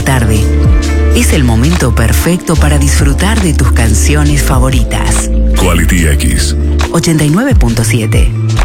tarde, es el momento perfecto para disfrutar de tus canciones favoritas. Quality X 89.7